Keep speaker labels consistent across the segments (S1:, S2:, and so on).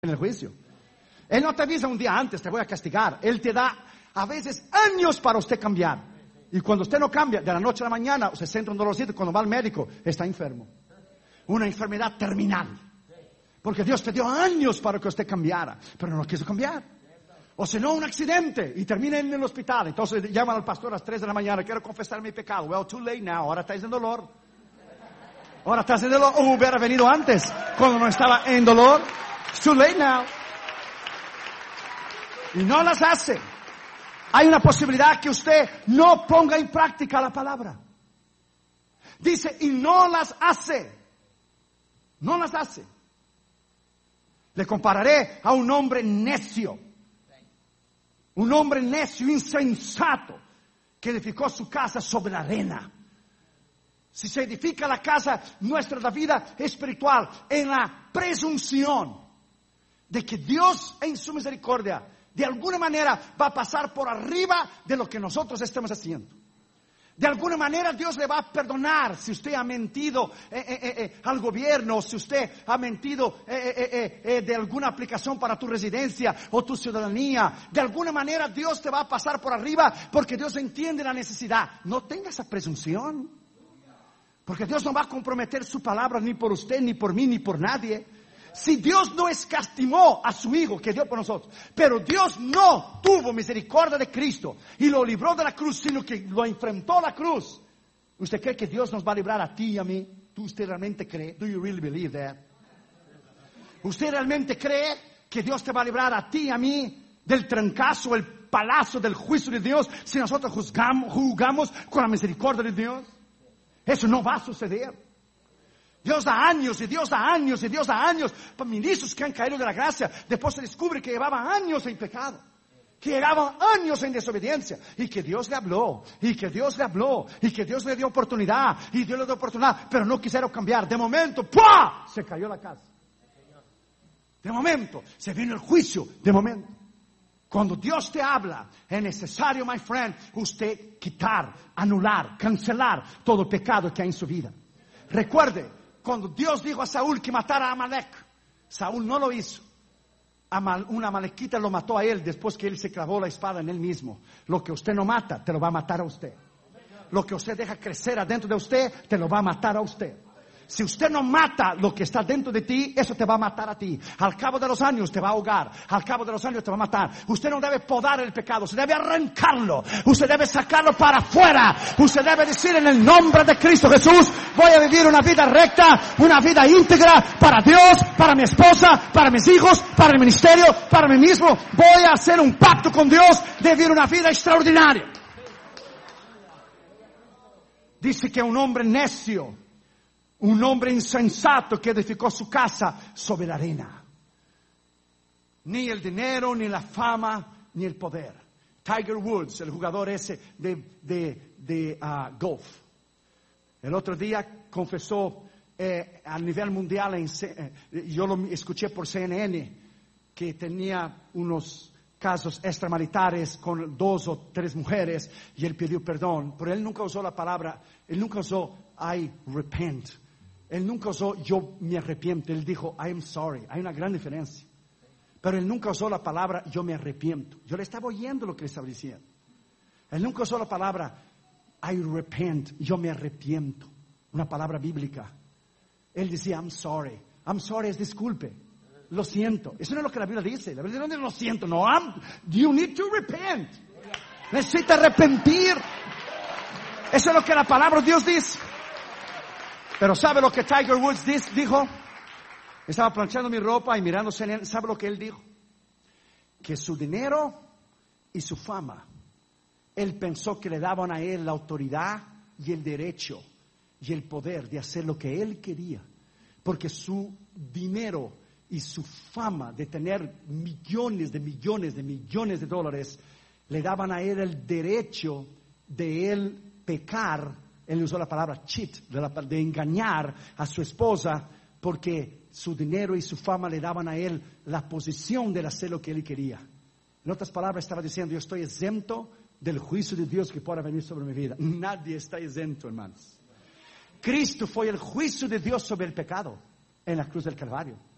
S1: en el juicio. Él no te avisa un día antes, te voy a castigar. Él te da a veces años para usted cambiar. Y cuando usted no cambia, de la noche a la mañana, usted siente un dolorcito, cuando va al médico, está enfermo. Una enfermedad terminal. Porque Dios te dio años para que usted cambiara, pero no quiso cambiar. O si no, un accidente y termina en el hospital. Entonces llaman al pastor a las 3 de la mañana, quiero confesar mi pecado. Well, too late now, ahora estás en dolor. Ahora estás en dolor. O hubiera venido antes, cuando no estaba en dolor. It's too late now. Y no las hace. Hay una posibilidad que usted no ponga en práctica la palabra. Dice, y no las hace. No las hace. Le compararé a un hombre necio. Un hombre necio, insensato, que edificó su casa sobre la arena. Si se edifica la casa, nuestra vida espiritual, en la presunción de que Dios en su misericordia, de alguna manera, va a pasar por arriba de lo que nosotros estemos haciendo. De alguna manera Dios le va a perdonar si usted ha mentido al gobierno, si usted ha mentido de alguna aplicación para tu residencia o tu ciudadanía. De alguna manera Dios te va a pasar por arriba porque Dios entiende la necesidad. No tenga esa presunción. Porque Dios no va a comprometer su palabra ni por usted, ni por mí, ni por nadie. Si Dios no escatimó a su Hijo que dio por nosotros, pero Dios no tuvo misericordia de Cristo y lo libró de la cruz, sino que lo enfrentó a la cruz. ¿Usted cree que Dios nos va a librar a ti y a mí? ¿Usted realmente cree? Do you really believe that? ¿Usted realmente cree que Dios te va a librar a ti y a mí del trancazo, el palazo del juicio de Dios, si nosotros juzgamos con la misericordia de Dios? Eso no va a suceder. Dios da años y Dios da años y Dios da años para ministros que han caído de la gracia. Después se descubre que llevaban años en pecado, que llevaban años en desobediencia, y que Dios le habló, y que Dios le habló, y que Dios le dio oportunidad, y Dios le dio oportunidad, pero no quisieron cambiar. De momento, ¡pua!, se cayó la casa. De momento, se vino el juicio. De momento. Cuando Dios te habla, es necesario, my friend, usted quitar, anular, cancelar todo pecado que hay en su vida. Recuerde, cuando Dios dijo a Saúl que matara a Amalek, Saúl no lo hizo. Una amalequita lo mató a él después que él se clavó la espada en él mismo. Lo que usted no mata, te lo va a matar a usted. Lo que usted deja crecer adentro de usted, te lo va a matar a usted. Si usted no mata lo que está dentro de ti, eso te va a matar a ti. Al cabo de los años te va a ahogar. Al cabo de los años te va a matar. Usted no debe podar el pecado. Usted debe arrancarlo. Usted debe sacarlo para afuera. Usted debe decir, en el nombre de Cristo Jesús, voy a vivir una vida recta, una vida íntegra para Dios, para mi esposa, para mis hijos, para el ministerio, para mí mismo. Voy a hacer un pacto con Dios de vivir una vida extraordinaria. Dice que un hombre necio, un hombre insensato que edificó su casa sobre la arena. Ni el dinero, ni la fama, ni el poder. Tiger Woods, el jugador ese de golf. El otro día confesó a nivel mundial, yo lo escuché por CNN, que tenía unos casos extramaritales con 2 o 3 mujeres y él pidió perdón. Pero él nunca usó la palabra, él nunca usó I repent. Él nunca usó yo me arrepiento. Él dijo I am sorry. Hay una gran diferencia. Pero él nunca usó la palabra yo me arrepiento. Yo le estaba oyendo lo que le estaba diciendo. Él nunca usó la palabra I repent. Yo me arrepiento. Una palabra bíblica. Él decía I'm sorry. I'm sorry es disculpe. Lo siento. Eso no es lo que la Biblia dice. La Biblia no dice lo siento. No, you need to repent. Necesita arrepentir. Eso es lo que la palabra de Dios dice. Pero ¿sabe lo que Tiger Woods dijo? Estaba planchando mi ropa y mirando CNN. ¿Sabe lo que él dijo? Que su dinero y su fama, él pensó que le daban a él la autoridad y el derecho y el poder de hacer lo que él quería. Porque su dinero y su fama de tener millones de dólares le daban a él el derecho de él pecar. Él usó la palabra cheat, de engañar a su esposa, porque su dinero y su fama le daban a él la posición de hacer lo que él quería. En otras palabras, estaba diciendo, yo estoy exento del juicio de Dios que pueda venir sobre mi vida. Nadie está exento, hermanos. Cristo fue el juicio de Dios sobre el pecado en la cruz del Calvario.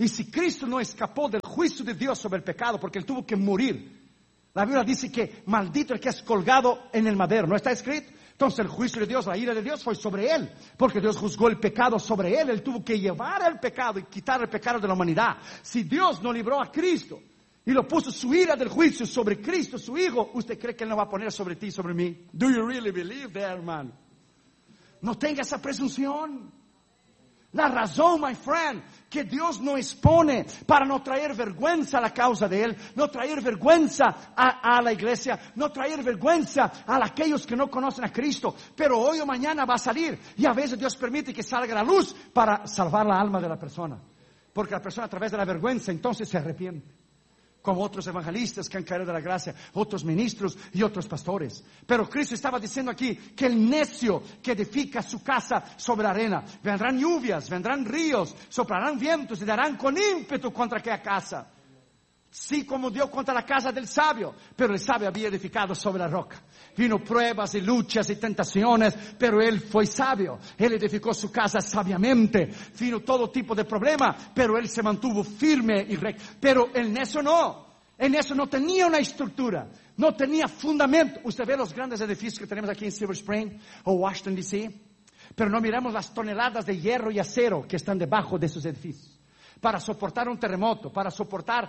S1: Y si Cristo no escapó del juicio de Dios sobre el pecado, porque Él tuvo que morir, la Biblia dice que maldito el que es colgado en el madero, ¿no está escrito? Entonces el juicio de Dios, la ira de Dios fue sobre Él, porque Dios juzgó el pecado sobre Él. Él tuvo que llevar el pecado y quitar el pecado de la humanidad. Si Dios no libró a Cristo y lo puso su ira del juicio sobre Cristo, su Hijo, ¿usted cree que Él no va a poner sobre ti y sobre mí? Do you really believe that, hermano? No tenga esa presunción. La razón, my friend, que Dios no expone para no traer vergüenza a la causa de Él, no traer vergüenza a la iglesia, no traer vergüenza a aquellos que no conocen a Cristo. Pero hoy o mañana va a salir, y a veces Dios permite que salga a la luz para salvar la alma de la persona. Porque la persona a través de la vergüenza entonces se arrepiente. Como otros evangelistas que han caído de la gracia, otros ministros y otros pastores. Pero Cristo estaba diciendo aquí que el necio que edifica su casa sobre la arena, vendrán lluvias, vendrán ríos, soplarán vientos y darán con ímpetu contra aquella casa. Sí, como dio contra la casa del sabio, pero el sabio había edificado sobre la roca. Vino pruebas y luchas y tentaciones, pero él fue sabio. Él edificó su casa sabiamente. Vino todo tipo de problema, pero él se mantuvo firme y recto. Pero el necio no. El necio no tenía una estructura, no tenía fundamento. Usted ve los grandes edificios que tenemos aquí en Silver Spring o Washington D.C., pero no miramos las toneladas de hierro y acero que están debajo de esos edificios. Para soportar un terremoto, para soportar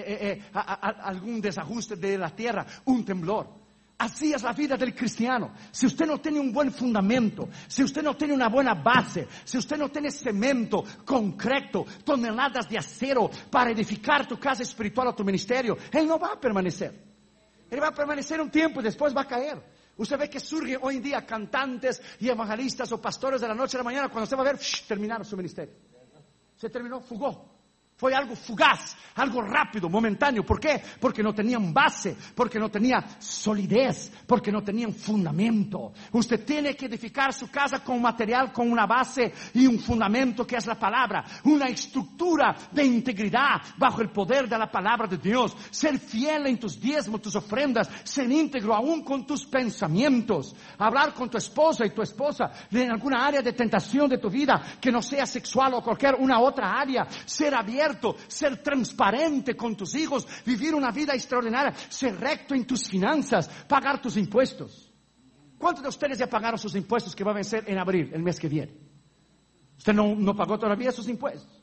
S1: algún desajuste de la tierra, un temblor. Así es la vida del cristiano. Si usted no tiene un buen fundamento, si usted no tiene una buena base, si usted no tiene cemento, concreto, toneladas de acero para edificar tu casa espiritual o tu ministerio, él no va a permanecer. Él va a permanecer un tiempo y después va a caer. Usted ve que surgen hoy en día cantantes y evangelistas o pastores de la noche a la mañana, cuando usted va a ver, terminaron su ministerio. Se terminó, fugó. Fue algo fugaz, algo rápido, momentáneo. ¿Por qué? Porque no tenían base, porque no tenían solidez, porque no tenían fundamento. Usted tiene que edificar su casa con material, con una base y un fundamento que es la palabra. Una estructura de integridad bajo el poder de la palabra de Dios. Ser fiel en tus diezmos, tus ofrendas. Ser íntegro aún con tus pensamientos. Hablar con tu esposa y tu esposa en alguna área de tentación de tu vida que no sea sexual o cualquier una otra área. Ser abierto, ser transparente con tus hijos, vivir una vida extraordinaria, ser recto en tus finanzas, pagar tus impuestos. ¿Cuántos de ustedes ya pagaron sus impuestos que va a vencer en abril, el mes que viene? ¿Usted no pagó todavía sus impuestos?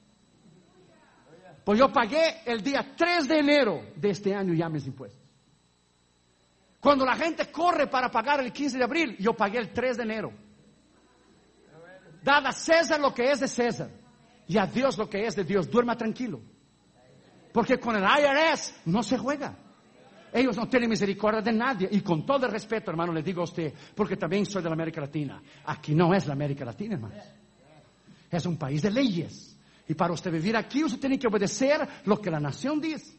S1: Pues yo pagué el día 3 de enero de este año ya mis impuestos. Cuando la gente corre para pagar el 15 de abril, yo pagué el 3 de enero. Dad a César lo que es de César y a Dios lo que es de Dios. Duerma tranquilo. Porque con el IRS no se juega. Ellos no tienen misericordia de nadie. Y con todo el respeto, hermano, le digo a usted, porque también soy de la América Latina. Aquí no es la América Latina, hermanos. Es un país de leyes. Y para usted vivir aquí, usted tiene que obedecer lo que la nación dice.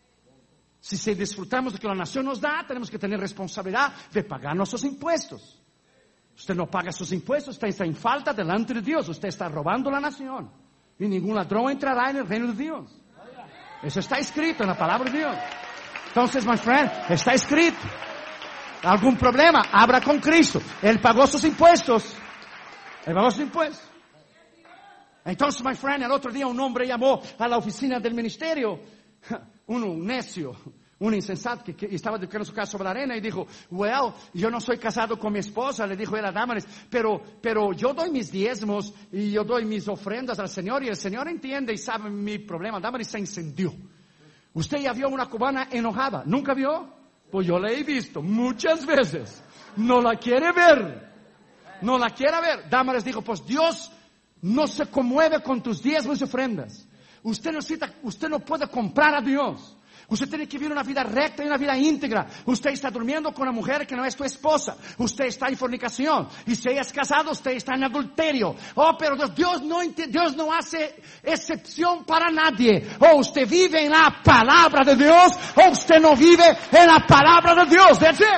S1: Si disfrutamos de lo que la nación nos da, tenemos que tener responsabilidad de pagar nuestros impuestos. Usted no paga sus impuestos, usted está en falta delante de Dios. Usted está robando la nación. Y ningún ladrón entrará en el reino de Dios. Eso está escrito en la palabra de Dios. Entonces, my friend, está escrito. ¿Algún problema? Habla con Cristo. Él pagó sus impuestos. Él pagó sus impuestos. Entonces, my friend, el otro día un hombre llamó a la oficina del ministerio. Un necio, un insensato que estaba educando su casa sobre la arena y dijo, well, yo no soy casado con mi esposa, le dijo él a Damaris, pero yo doy mis diezmos y yo doy mis ofrendas al Señor y el Señor entiende y sabe mi problema. Damaris se incendió. ¿Usted ya vio una cubana enojada? ¿Nunca vio? Pues yo la he visto muchas veces. No la quiere ver. No la quiere ver. Damaris dijo, pues Dios no se conmueve con tus diezmos y ofrendas. Usted no puede comprar a Dios. Usted tiene que vivir una vida recta y una vida íntegra. Usted está durmiendo con una mujer que no es tu esposa. Usted está en fornicación. Y si ella es casada, usted está en adulterio. Oh, pero Dios no hace excepción para nadie. O usted vive en la palabra de Dios, o usted no vive en la palabra de Dios. That's it.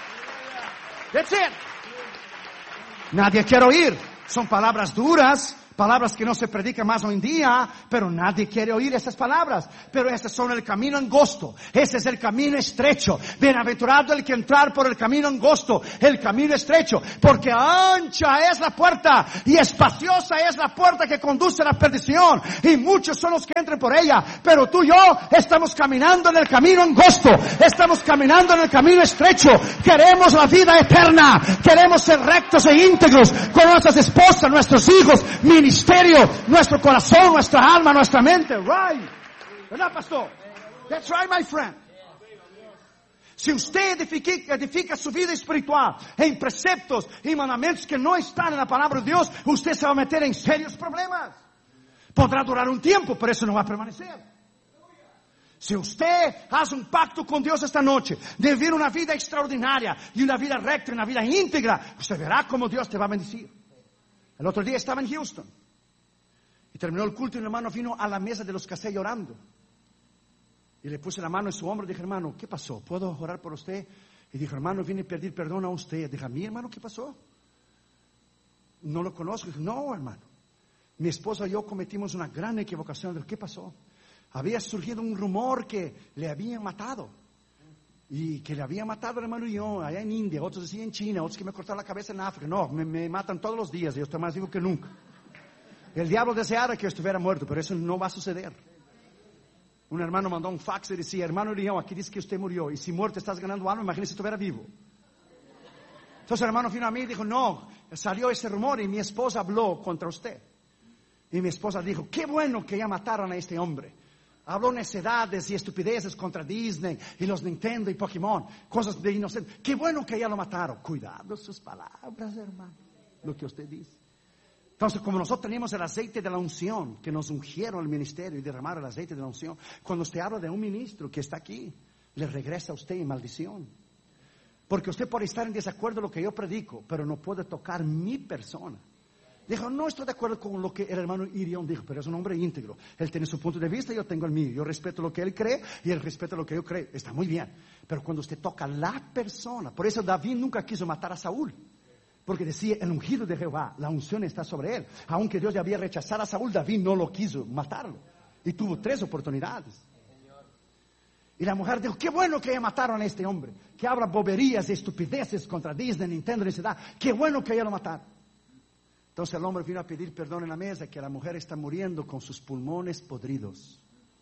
S1: That's it. Nadie quiere oír. Son palabras duras, palabras que no se predican más hoy en día, pero nadie quiere oír esas palabras. Pero estas son el camino angosto, ese es el camino estrecho. Bienaventurado el que entrar por el camino angosto, el camino estrecho, porque ancha es la puerta y espaciosa es la puerta que conduce a la perdición, y muchos son los que entran por ella. Pero tú y yo estamos caminando en el camino angosto, estamos caminando en el camino estrecho. Queremos la vida eterna, queremos ser rectos e íntegros con nuestras esposas, nuestros hijos, ministerio, nuestro corazón, nuestra alma, nuestra mente. Right. ¿Verdad, pastor? That's right, my friend. Si usted edifica su vida espiritual en preceptos y mandamientos que no están en la palabra de Dios, usted se va a meter en serios problemas. Podrá durar un tiempo, pero eso no va a permanecer. Si usted hace un pacto con Dios esta noche de vivir una vida extraordinaria y una vida recta y una vida íntegra, usted verá cómo Dios te va a bendecir. El otro día estaba en Houston y terminó el culto y un hermano vino a la mesa de los casé llorando. Y le puse la mano en su hombro y dije, hermano, ¿qué pasó? ¿Puedo orar por usted? Y dijo, hermano, vine a pedir perdón a usted. Dije, ¿a mí, hermano, qué pasó? No lo conozco. Dije, no, hermano. Mi esposa y yo cometimos una gran equivocación. Dije, ¿qué pasó? Había surgido un rumor que le habían matado. Y que le habían matado al hermano y yo allá en India. Otros decían en China, otros que me cortaron la cabeza en África. No, me matan todos los días. Yo estoy más vivo que nunca. El diablo deseara que yo estuviera muerto, pero eso no va a suceder. Un hermano mandó un fax y decía, hermano Urión, aquí dice que usted murió. Y si muerto estás ganando algo, imagínese si estuviera vivo. Entonces el hermano vino a mí y dijo, no, salió ese rumor y mi esposa habló contra usted. Y mi esposa dijo, qué bueno que ya mataron a este hombre. Habló necedades y estupideces contra Disney y los Nintendo y Pokémon, cosas de inocente. Qué bueno que ya lo mataron. Cuidado sus palabras, hermano, lo que usted dice. Entonces, como nosotros tenemos el aceite de la unción, que nos ungieron al ministerio y derramaron el aceite de la unción, cuando usted habla de un ministro que está aquí, le regresa a usted en maldición. Porque usted puede estar en desacuerdo con lo que yo predico, pero no puede tocar mi persona. Dijo, no estoy de acuerdo con lo que el hermano Irión dijo, pero es un hombre íntegro. Él tiene su punto de vista, yo tengo el mío. Yo respeto lo que él cree y él respeta lo que yo creo. Está muy bien. Pero cuando usted toca la persona, por eso David nunca quiso matar a Saúl. Porque decía, el ungido de Jehová, la unción está sobre él. Aunque Dios le había rechazado a Saúl, David no lo quiso matarlo. Y tuvo 3 oportunidades. Y la mujer dijo, qué bueno que ya mataron a este hombre, que habla boberías y estupideces contra Disney, Nintendo, necedad. Qué bueno que ya lo mataron. Entonces el hombre vino a pedir perdón en la mesa, que la mujer está muriendo con sus pulmones podridos.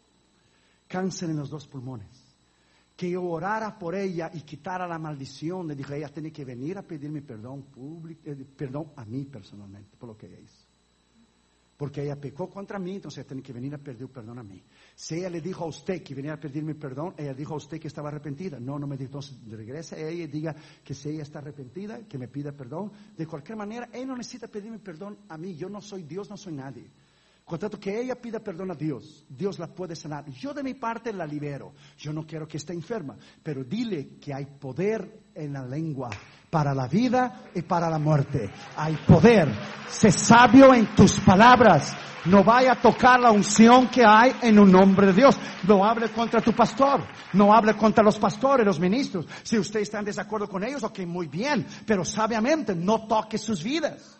S1: Cáncer en los 2 pulmones. Que yo orara por ella y quitara la maldición. Le dije, ella tiene que venir a pedirme perdón perdón a mí personalmente por lo que ella hizo. Porque ella pecó contra mí, entonces ella tiene que venir a pedir perdón a mí. Si ella le dijo a usted que venía a pedirme perdón, ella dijo a usted que estaba arrepentida. No me dijo, entonces regrese a ella y diga que si ella está arrepentida, que me pida perdón. De cualquier manera, ella no necesita pedirme perdón a mí. Yo no soy Dios, no soy nadie. Con tanto que ella pida perdón a Dios, Dios la puede sanar. Yo de mi parte la libero. Yo no quiero que esté enferma, pero dile que hay poder en la lengua para la vida y para la muerte. Hay poder. Sé sabio en tus palabras. No vaya a tocar la unción que hay en un nombre de Dios. No hable contra tu pastor. No hable contra los pastores, los ministros. Si usted está en desacuerdo con ellos, ok, muy bien. Pero sabiamente no toque sus vidas.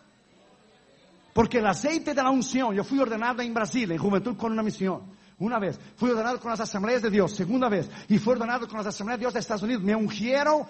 S1: Porque el aceite de la unción, yo fui ordenado en Brasil, en juventud con una misión. Una vez, fui ordenado con las asambleas de Dios, segunda vez, y fui ordenado con las asambleas de Dios de Estados Unidos. Me ungieron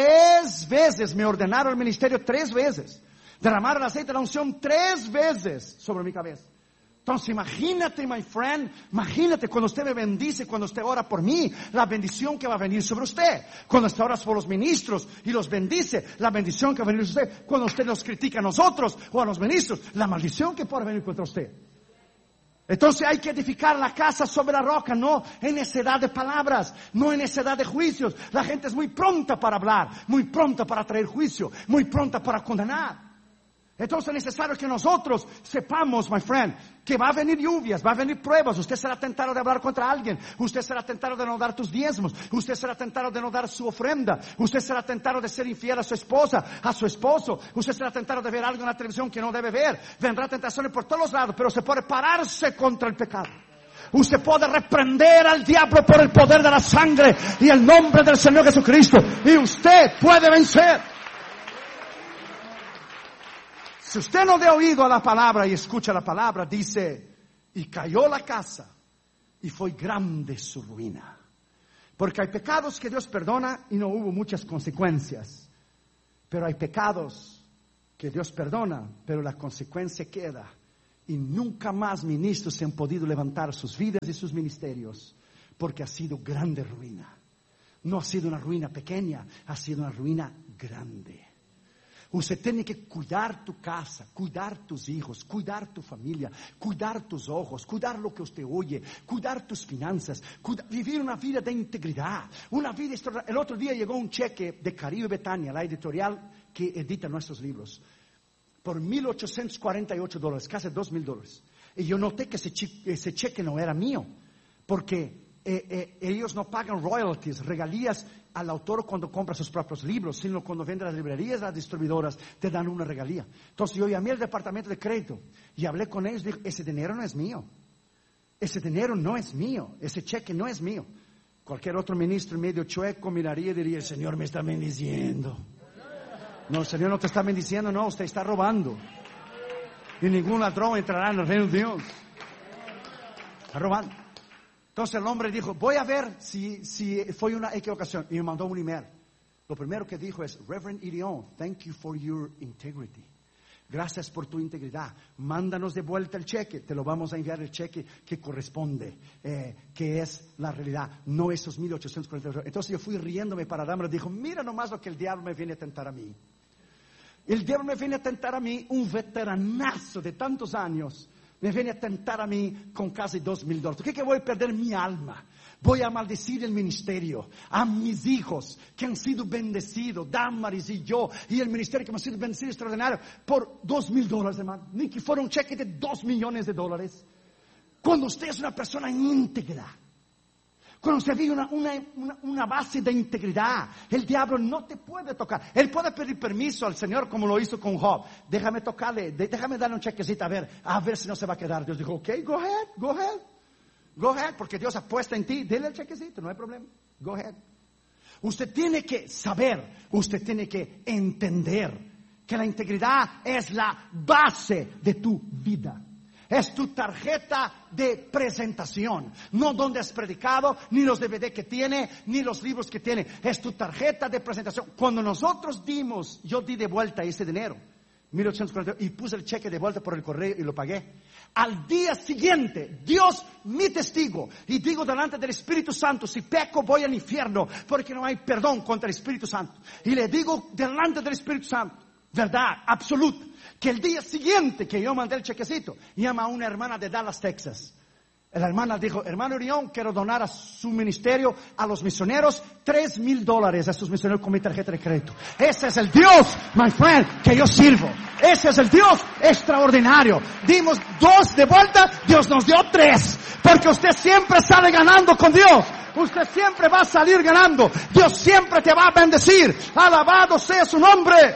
S1: 3 veces, me ordenaron el ministerio 3 veces. Derramaron el aceite de la unción 3 veces sobre mi cabeza. Entonces imagínate, my friend, imagínate cuando usted me bendice, cuando usted ora por mí, la bendición que va a venir sobre usted. Cuando usted ora por los ministros y los bendice, la bendición que va a venir sobre usted. Cuando usted nos critica a nosotros o a los ministros, la maldición que puede venir contra usted. Entonces hay que edificar la casa sobre la roca, no en necedad de palabras, no en necedad de juicios. La gente es muy pronta para hablar, muy pronta para traer juicio, muy pronta para condenar. Entonces es necesario que nosotros sepamos, my friend, que va a venir lluvias, va a venir pruebas. Usted será tentado de hablar contra alguien. Usted será tentado de no dar tus diezmos. Usted será tentado de no dar su ofrenda. Usted será tentado de ser infiel a su esposa, a su esposo. Usted será tentado de ver algo en la televisión que no debe ver. Vendrá tentaciones por todos los lados, pero se puede pararse contra el pecado. Usted puede reprender al diablo por el poder de la sangre y el nombre del Señor Jesucristo. Y usted puede vencer. Si usted no da oído a la palabra y escucha la palabra, dice, y cayó la casa y fue grande su ruina. Porque hay pecados que Dios perdona y no hubo muchas consecuencias. Pero hay pecados que Dios perdona, pero la consecuencia queda. Y nunca más ministros se han podido levantar sus vidas y sus ministerios, porque ha sido grande ruina. No ha sido una ruina pequeña, ha sido una ruina grande. Usted tiene que cuidar tu casa, cuidar tus hijos, cuidar tu familia, cuidar tus ojos, cuidar lo que usted oye, cuidar tus finanzas, vivir una vida de integridad, una vida extraordinaria. El otro día llegó un cheque de Caribe Betania, la editorial que edita nuestros libros, por $1,848, casi $2,000. Y yo noté que ese cheque no era mío, porque ellos no pagan royalties, regalías al autor cuando compra sus propios libros, sino cuando vende las librerías, las distribuidoras te dan una regalía. Entonces yo llamé al departamento de crédito y hablé con ellos y dije, ese dinero no es mío, ese dinero no es mío, ese cheque no es mío. Cualquier otro ministro medio chueco miraría y diría, el Señor me está bendiciendo. No, el Señor no te está bendiciendo, no, usted está robando. Y ningún ladrón entrará en el reino de Dios. Está robando. Entonces el hombre dijo, voy a ver si fue una equivocación. Y me mandó un email. Lo primero que dijo es, Reverend Irion, thank you for your integrity. Gracias por tu integridad. Mándanos de vuelta el cheque. Te lo vamos a enviar el cheque que corresponde, que es la realidad, no esos 1,848. Entonces yo fui riéndome para darme. Dijo, mira nomás lo que el diablo me viene a tentar a mí. El diablo me viene a tentar a mí, un veteranazo de tantos años. Me viene a tentar a mí con casi $2,000. ¿Qué que voy a perder mi alma? Voy a maldecir el ministerio, a mis hijos que han sido bendecidos, Damaris y yo, y el ministerio que me ha sido bendecido extraordinario, por $2,000, hermano. Ni que fuera un cheque de $2 millones. Cuando usted es una persona íntegra, cuando usted vive una base de integridad, el diablo no te puede tocar. Él puede pedir permiso al Señor como lo hizo con Job. Déjame tocarle, déjame darle un chequecito a ver si no se va a quedar. Dios dijo, ok, go ahead, porque Dios apuesta en ti. Dele el chequecito, no hay problema. Go ahead. Usted tiene que saber, usted tiene que entender que la integridad es la base de tu vida. Es tu tarjeta de presentación. No donde has predicado, ni los DVD que tiene, ni los libros que tiene. Es tu tarjeta de presentación. Cuando nosotros dimos, yo di de vuelta ese dinero, 1,848, y puse el cheque de vuelta por el correo y lo pagué. Al día siguiente, Dios, mi testigo, y digo delante del Espíritu Santo, si peco voy al infierno, porque no hay perdón contra el Espíritu Santo. Y le digo delante del Espíritu Santo, verdad absoluta, que el día siguiente que yo mandé el chequecito, llama a una hermana de Dallas, Texas. La hermana dijo, hermano Irion, quiero donar a su ministerio, a los misioneros, $3,000 a sus misioneros con mi tarjeta de crédito. Ese es el Dios, my friend, que yo sirvo. Ese es el Dios extraordinario. Dimos 2 de vuelta, Dios nos dio 3. Porque usted siempre sale ganando con Dios. Usted siempre va a salir ganando. Dios siempre te va a bendecir. Alabado sea su nombre.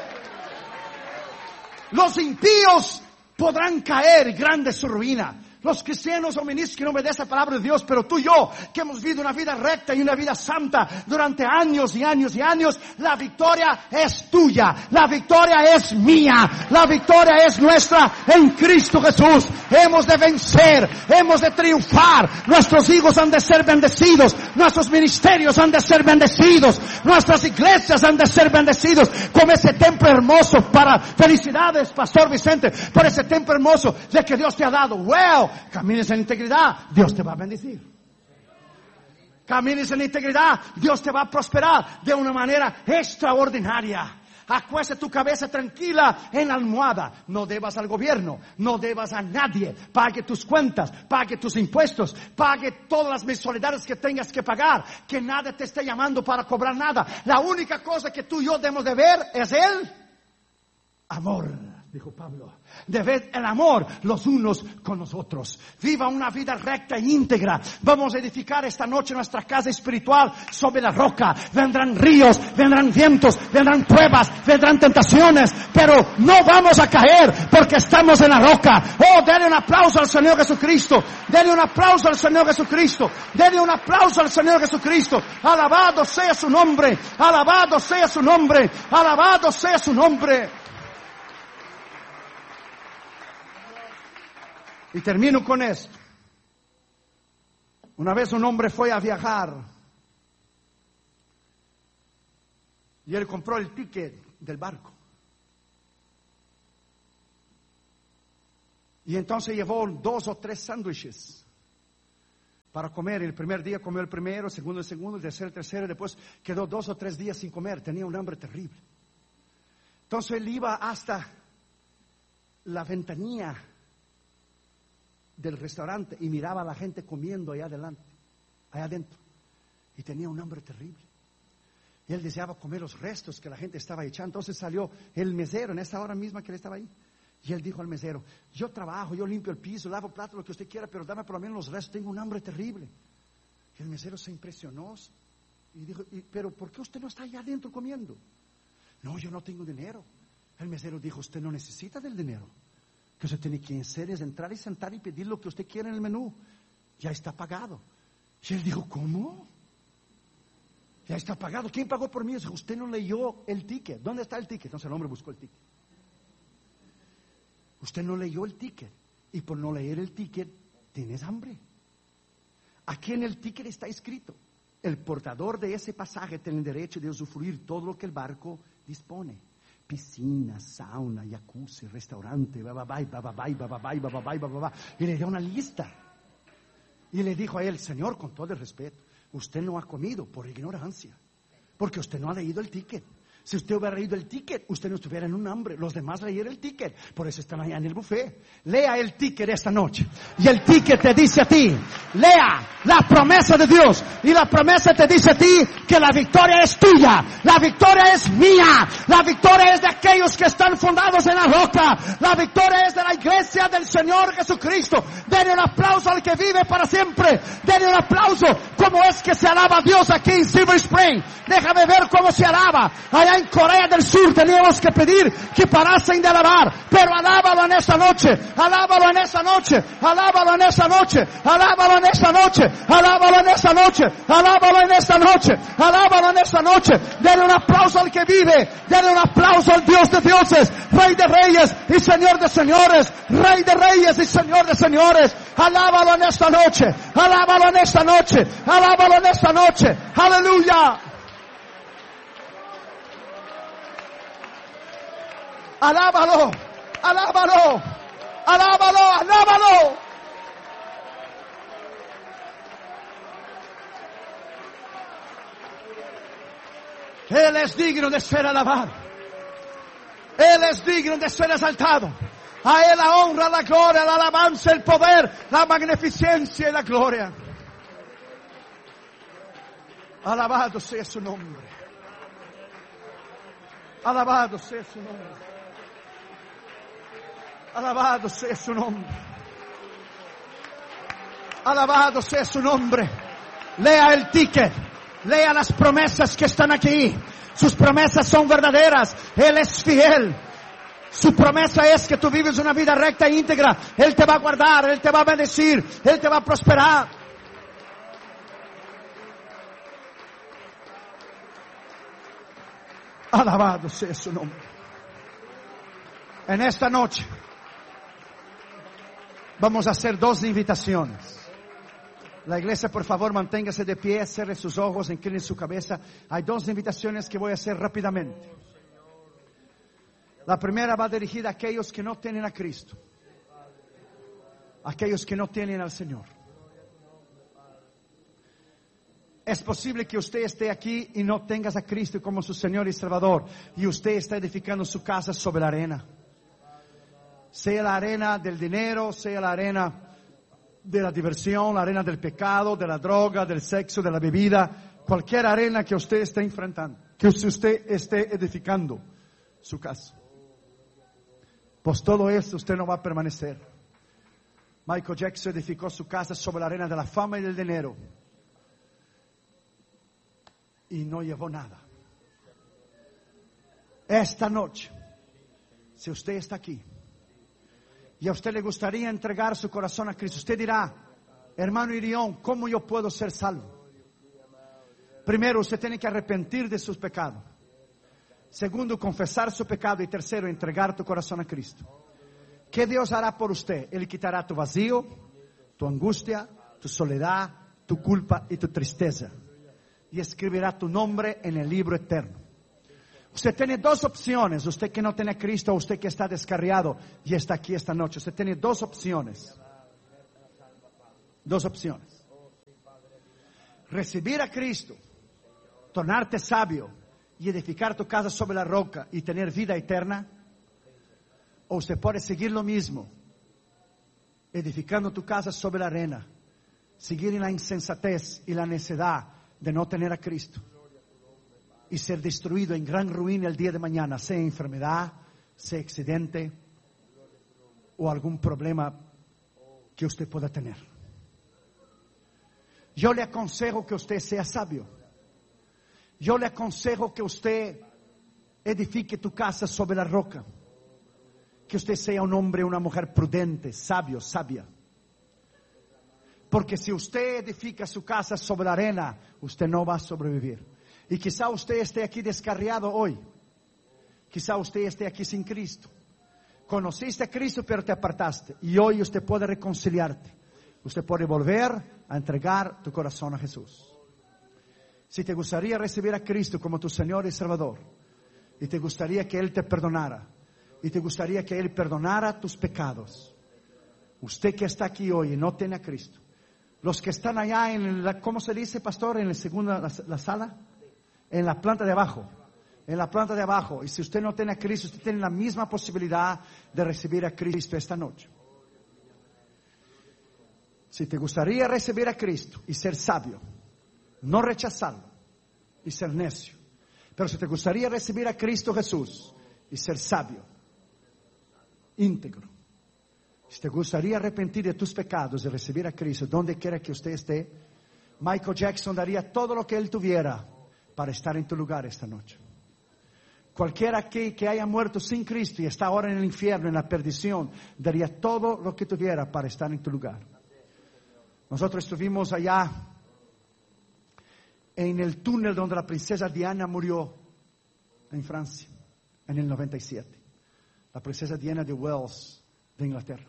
S1: Los impíos podrán caer y grande es su ruina. Los cristianos o ministros que no obedecen la palabra de Dios, pero tú y yo, que hemos vivido una vida recta y una vida santa durante años y años y años, la victoria es tuya, la victoria es mía, la victoria es nuestra en Cristo Jesús. Hemos de vencer, hemos de triunfar, nuestros hijos han de ser bendecidos, nuestros ministerios han de ser bendecidos, nuestras iglesias han de ser bendecidos, como ese templo hermoso. Para felicidades, Pastor Vicente, por ese templo hermoso de que Dios te ha dado. Well, camines en integridad, Dios te va a bendecir. Camines en integridad, Dios te va a prosperar de una manera extraordinaria. Acuesta tu cabeza tranquila en la almohada. No debas al gobierno, no debas a nadie. Pague tus cuentas, pague tus impuestos, pague todas las mensualidades que tengas que pagar. Que nadie te esté llamando para cobrar nada. La única cosa que tú y yo debemos de ver es el amor, dijo Pablo. Debed el amor los unos con los otros. Viva una vida recta e íntegra. Vamos a edificar esta noche nuestra casa espiritual sobre la roca. Vendrán ríos, vendrán vientos, vendrán pruebas, vendrán tentaciones, pero no vamos a caer porque estamos en la roca. Oh, denle un aplauso al Señor Jesucristo. Denle un aplauso al Señor Jesucristo. Denle un aplauso al Señor Jesucristo. Alabado sea su nombre. Alabado sea su nombre. Alabado sea su nombre. Y termino con esto. Una vez un hombre fue a viajar y él compró el ticket del barco. Y entonces llevó 2 o 3 sándwiches para comer. El primer día comió el primero, segundo el segundo, el tercero, y después quedó 2 o 3 días sin comer. Tenía un hambre terrible. Entonces él iba hasta la ventanilla del restaurante y miraba a la gente comiendo allá adentro. Y tenía un hambre terrible. Y él deseaba comer los restos que la gente estaba echando. Entonces salió el mesero en esa hora misma que él estaba ahí. Y él dijo al mesero: yo trabajo, yo limpio el piso, lavo platos, lo que usted quiera, pero dame por lo menos los restos, tengo un hambre terrible. Y el mesero se impresionó y dijo: pero ¿por qué usted no está allá adentro comiendo? No, yo no tengo dinero. El mesero dijo: usted no necesita del dinero. Que usted tiene que hacer es entrar y sentar y pedir lo que usted quiera en el menú. Ya está pagado. Y él dijo: ¿cómo? Ya está pagado. ¿Quién pagó por mí? Dijo: usted no leyó el ticket. ¿Dónde está el ticket? Entonces el hombre buscó el ticket. Usted no leyó el ticket. Y por no leer el ticket, tienes hambre. Aquí en el ticket está escrito: el portador de ese pasaje tiene el derecho de usufruir todo lo que el barco dispone. Piscina, sauna, jacuzzi, restaurante, y le dio una lista. Y le dijo a él: Señor, con todo el respeto, usted no ha comido por ignorancia, porque usted no ha leído el ticket. Si usted hubiera leído el ticket, usted no estuviera en un hambre. Los demás leyeron el ticket, por eso están allá en el buffet. Lea el ticket esta noche. Y el ticket te dice a ti: lea la promesa de Dios. Y la promesa te dice a ti que la victoria es tuya. La victoria es mía. La victoria es de aquellos que están fundados en la roca. La victoria es de la iglesia del Señor Jesucristo. Denle un aplauso al que vive para siempre. Denle un aplauso. ¿Cómo es que se alaba a Dios aquí en Silver Spring? Déjame ver cómo se alaba. Allá en Corea del Sur teníamos que pedir que parasen de alabar, pero alábalo en esta noche, alábalo en esta noche, alábalo en esta noche, alábalo en esta noche, alábalo en esta noche, alábalo en esta noche, alábalo en esta noche. Denle un aplauso al que vive, denle un aplauso al Dios de dioses, Rey de reyes y Señor de señores, Rey de reyes y Señor de señores. Alábalo en esta noche, alábalo en esta noche, alábalo en esta noche. Aleluya. Alábalo, alábalo, alábalo, alábalo. Él es digno de ser alabado. Él es digno de ser exaltado. A Él la honra, la gloria, la alabanza, el poder, la magnificencia y la gloria. Alabado sea su nombre. Alabado sea su nombre. Alabado sea su nombre. Alabado sea su nombre. Lea el ticket. Lea las promesas que están aquí. Sus promesas son verdaderas. Él es fiel. Su promesa es que tú vives una vida recta e íntegra. Él te va a guardar. Él te va a bendecir. Él te va a prosperar. Alabado sea su nombre. En esta noche vamos a hacer 2 invitaciones. La iglesia, por favor, manténgase de pie, cierre sus ojos, incline su cabeza. Hay 2 invitaciones que voy a hacer rápidamente. La primera va dirigida a aquellos que no tienen a Cristo, aquellos que no tienen al Señor. Es posible que usted esté aquí y no tengas a Cristo como su Señor y Salvador, y usted está edificando su casa sobre la arena. Sea la arena del dinero, sea la arena de la diversión, la arena del pecado, de la droga, del sexo, de la bebida, cualquier arena que usted esté enfrentando, que usted esté edificando su casa. Pues todo eso usted no va a permanecer. Michael Jackson edificó su casa sobre la arena de la fama y del dinero y no llevó nada. Esta noche, si usted está aquí y a usted le gustaría entregar su corazón a Cristo, usted dirá: hermano Irión, ¿cómo yo puedo ser salvo? Primero, usted tiene que arrepentir de sus pecados. Segundo, confesar su pecado. Y tercero, entregar tu corazón a Cristo. ¿qué Dios hará por usted? Él quitará tu vacío, tu angustia, tu soledad, tu culpa y tu tristeza. Y escribirá tu nombre en el libro eterno. Usted tiene dos opciones. Usted que no tiene a Cristo, usted que está descarriado y está aquí esta noche. Usted tiene dos opciones. Dos opciones. Recibir a Cristo, tornarte sabio y edificar tu casa sobre la roca y tener vida eterna. O usted puede seguir lo mismo, edificando tu casa sobre la arena, seguir en la insensatez y la necedad de no tener a Cristo y ser destruido en gran ruina el día de mañana, sea enfermedad, sea accidente o algún problema que usted pueda tener. Yo le aconsejo que usted sea sabio. Yo le aconsejo que usted edifique tu casa sobre la roca. Que usted sea un hombre, una mujer prudente, sabio, sabia. Porque si usted edifica su casa sobre la arena, usted no va a sobrevivir. Y quizá usted esté aquí descarriado hoy. Quizá usted esté aquí sin Cristo. Conociste a Cristo pero te apartaste. Y hoy usted puede reconciliarte. Usted puede volver a entregar tu corazón a Jesús. Si te gustaría recibir a Cristo como tu Señor y Salvador, y te gustaría que Él te perdonara, y te gustaría que Él perdonara tus pecados, usted que está aquí hoy y no tiene a Cristo, los que están allá en la, ¿cómo se dice, pastor? En la segunda, la sala, en la planta de abajo, en la planta de abajo. Y si usted no tiene a Cristo, usted tiene la misma posibilidad de recibir a Cristo esta noche. Si te gustaría recibir a Cristo y ser sabio, no rechazarlo y ser necio, pero si te gustaría recibir a Cristo Jesús y ser sabio, íntegro, si te gustaría arrepentir de tus pecados y recibir a Cristo donde quiera que usted esté, Michael Jackson daría todo lo que él tuviera para estar en tu lugar esta noche. Cualquiera que haya muerto sin Cristo y está ahora en el infierno, en la perdición, daría todo lo que tuviera para estar en tu lugar. Nosotros estuvimos allá en el túnel donde la princesa Diana murió en Francia, en el 97. La princesa Diana de Wales, de Inglaterra.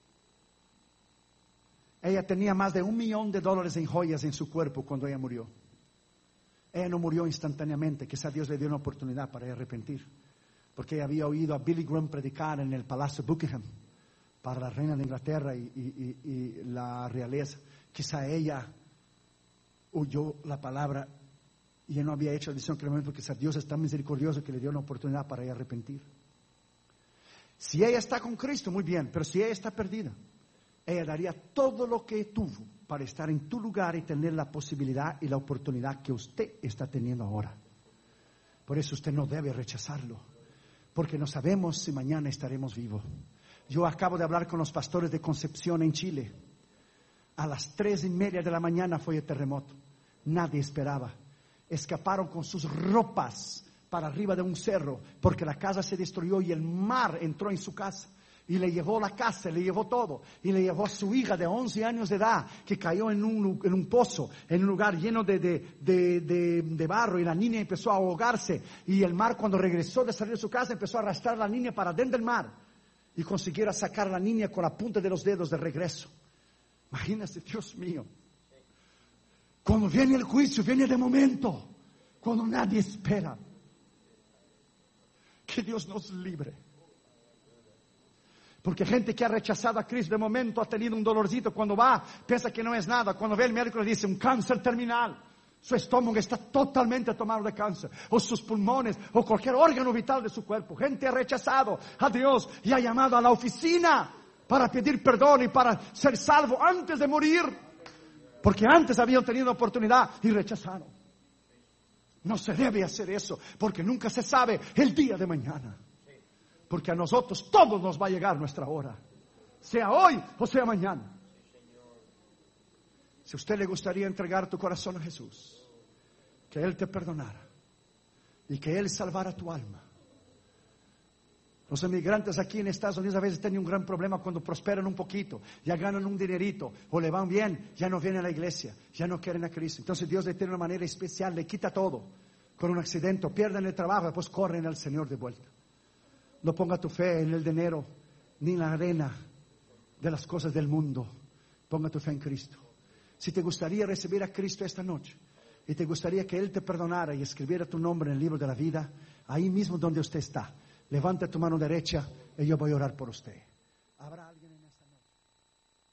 S1: Ella tenía más de $1 millón en joyas en su cuerpo cuando ella murió. Ella no murió instantáneamente, quizá Dios le dio una oportunidad para arrepentir. Porque ella había oído a Billy Graham predicar en el Palacio Buckingham para la reina de Inglaterra y la realeza. Quizá ella oyó la palabra y ella no había hecho la decisión que porque quizá Dios es tan misericordioso que le dio una oportunidad para ella arrepentir. Si ella está con Cristo, muy bien, pero si ella está perdida, ella daría todo lo que tuvo para estar en tu lugar y tener la posibilidad y la oportunidad que usted está teniendo ahora. Por eso usted no debe rechazarlo, porque no sabemos si mañana estaremos vivos. Yo acabo de hablar con los pastores de Concepción en Chile. A las 3:30 de la mañana fue el terremoto. Nadie esperaba. Escaparon con sus ropas para arriba de un cerro, porque la casa se destruyó y el mar entró en su casa. Y le llevó la casa, le llevó todo. Y le llevó a su hija de 11 años de edad, que cayó en un pozo, en un lugar lleno de barro. Y la niña empezó a ahogarse. Y el mar, cuando regresó de salir de su casa, empezó a arrastrar a la niña para dentro del mar. Y consiguiera sacar a la niña con la punta de los dedos de regreso. Imagínese, Dios mío. Cuando viene el juicio, viene de momento. Cuando nadie espera. Que Dios nos libre. Porque gente que ha rechazado a Cristo de momento ha tenido un dolorcito. Cuando va, piensa que no es nada. Cuando ve el médico le dice un cáncer terminal. Su estómago está totalmente tomado de cáncer. O sus pulmones, o cualquier órgano vital de su cuerpo. Gente ha rechazado a Dios y ha llamado a la oficina para pedir perdón y para ser salvo antes de morir. Porque antes habían tenido oportunidad y rechazaron. No se debe hacer eso, porque nunca se sabe el día de mañana. Porque a nosotros todos nos va a llegar nuestra hora. Sea hoy o sea mañana. Si a usted le gustaría entregar tu corazón a Jesús, que Él te perdonara y que Él salvara tu alma. Los inmigrantes aquí en Estados Unidos a veces tienen un gran problema cuando prosperan un poquito, ya ganan un dinerito o le van bien, ya no vienen a la iglesia, ya no quieren a Cristo. Entonces Dios le tiene una manera especial, le quita todo con un accidente, pierden el trabajo, después corren al Señor de vuelta. No ponga tu fe en el dinero ni la arena de las cosas del mundo. Ponga tu fe en Cristo. Si te gustaría recibir a Cristo esta noche y te gustaría que Él te perdonara y escribiera tu nombre en el libro de la vida, ahí mismo donde usted está, levanta tu mano derecha y yo voy a orar por usted. Habrá